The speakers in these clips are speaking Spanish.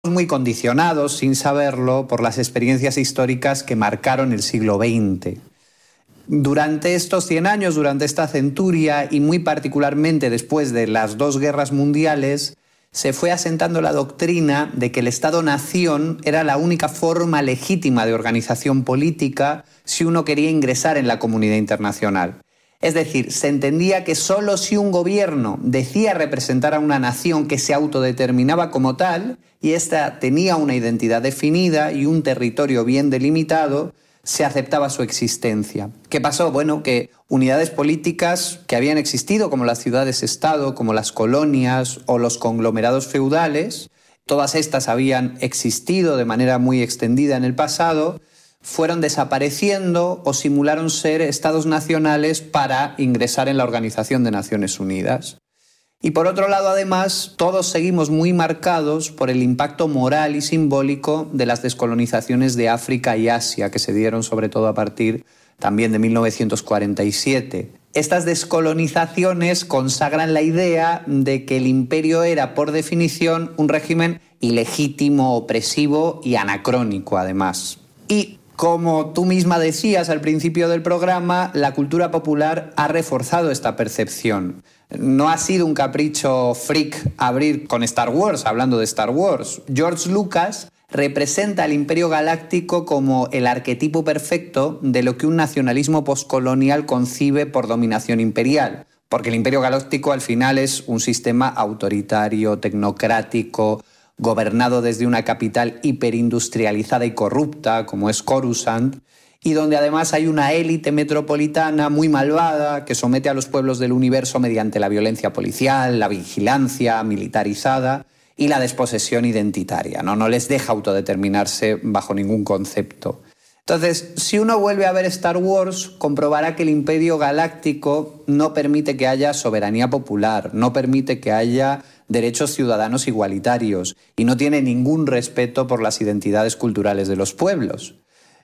muy condicionados, sin saberlo, por las experiencias históricas que marcaron el siglo XX. Durante estos 100 años, durante esta centuria, y muy particularmente después de las dos guerras mundiales, se fue asentando la doctrina de que el Estado-nación era la única forma legítima de organización política si uno quería ingresar en la comunidad internacional. Es decir, se entendía que solo si un gobierno decía representar a una nación que se autodeterminaba como tal, y ésta tenía una identidad definida y un territorio bien delimitado, se aceptaba su existencia. ¿Qué pasó? Bueno, que unidades políticas que habían existido, como las ciudades-estado, como las colonias o los conglomerados feudales, todas estas habían existido de manera muy extendida en el pasado, fueron desapareciendo o simularon ser estados nacionales para ingresar en la Organización de Naciones Unidas. Y por otro lado, además, todos seguimos muy marcados por el impacto moral y simbólico de las descolonizaciones de África y Asia, que se dieron sobre todo a partir también de 1947. Estas descolonizaciones consagran la idea de que el imperio era, por definición, un régimen ilegítimo, opresivo y anacrónico, además. Y como tú misma decías al principio del programa, la cultura popular ha reforzado esta percepción. No ha sido un capricho freak abrir con Star Wars, hablando de Star Wars. George Lucas representa al Imperio Galáctico como el arquetipo perfecto de lo que un nacionalismo postcolonial concibe por dominación imperial. Porque el Imperio Galáctico al final es un sistema autoritario, tecnocrático, gobernado desde una capital hiperindustrializada y corrupta, como es Coruscant, y donde además hay una élite metropolitana muy malvada que somete a los pueblos del universo mediante la violencia policial, la vigilancia militarizada y la desposesión identitaria, ¿no? No les deja autodeterminarse bajo ningún concepto. Entonces, si uno vuelve a ver Star Wars, comprobará que el Imperio Galáctico no permite que haya soberanía popular, no permite que haya derechos ciudadanos igualitarios y no tiene ningún respeto por las identidades culturales de los pueblos.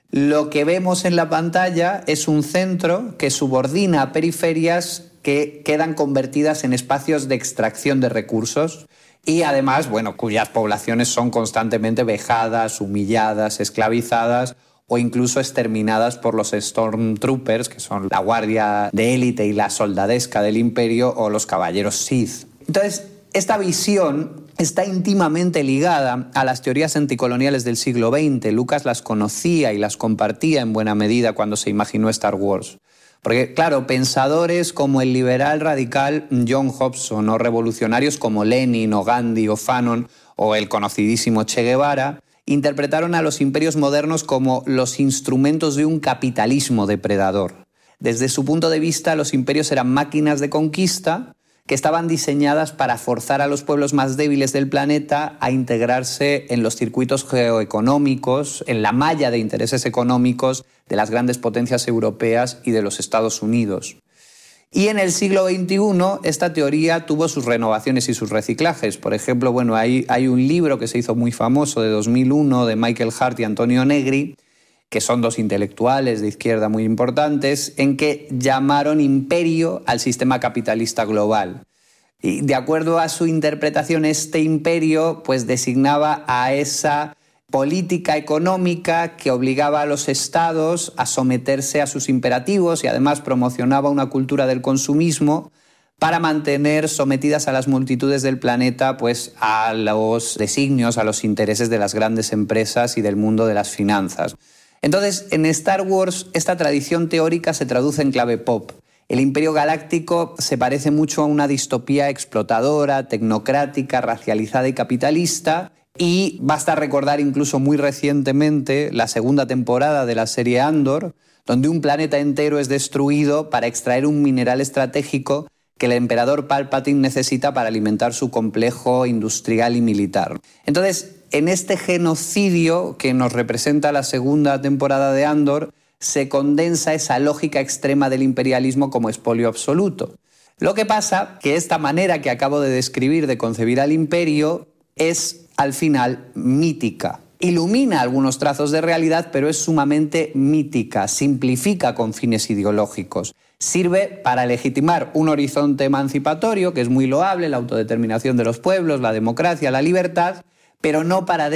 Lo que vemos en la pantalla es un centro que subordina a periferias que quedan convertidas en espacios de extracción de recursos y además, bueno, cuyas poblaciones son constantemente vejadas, humilladas, esclavizadas o incluso exterminadas por los Stormtroopers, que son la guardia de élite y la soldadesca del Imperio, o los caballeros Sith. Entonces, esta visión está íntimamente ligada a las teorías anticoloniales del siglo XX. Lucas las conocía y las compartía en buena medida cuando se imaginó Star Wars. Porque, claro, pensadores como el liberal radical John Hobson o revolucionarios como Lenin o Gandhi o Fanon o el conocidísimo Che Guevara interpretaron a los imperios modernos como los instrumentos de un capitalismo depredador. Desde su punto de vista, los imperios eran máquinas de conquista que estaban diseñadas para forzar a los pueblos más débiles del planeta a integrarse en los circuitos geoeconómicos, en la malla de intereses económicos de las grandes potencias europeas y de los Estados Unidos. Y en el siglo XXI esta teoría tuvo sus renovaciones y sus reciclajes. Por ejemplo, bueno, hay un libro que se hizo muy famoso de 2001 de Michael Hart y Antonio Negri, que son dos intelectuales de izquierda muy importantes, en que llamaron imperio al sistema capitalista global. Y de acuerdo a su interpretación, este imperio pues designaba a esa política económica que obligaba a los estados a someterse a sus imperativos y además promocionaba una cultura del consumismo para mantener sometidas a las multitudes del planeta pues a los designios, a los intereses de las grandes empresas y del mundo de las finanzas. Entonces, en Star Wars, esta tradición teórica se traduce en clave pop. El Imperio Galáctico se parece mucho a una distopía explotadora, tecnocrática, racializada y capitalista, y basta recordar incluso muy recientemente la segunda temporada de la serie Andor, donde un planeta entero es destruido para extraer un mineral estratégico que el emperador Palpatine necesita para alimentar su complejo industrial y militar. Entonces, en este genocidio que nos representa la segunda temporada de Andor, se condensa esa lógica extrema del imperialismo como expolio absoluto. Lo que pasa que esta manera que acabo de describir de concebir al imperio es, al final, mítica. Ilumina algunos trazos de realidad, pero es sumamente mítica, simplifica con fines ideológicos. Sirve para legitimar un horizonte emancipatorio, que es muy loable, la autodeterminación de los pueblos, la democracia, la libertad, pero no para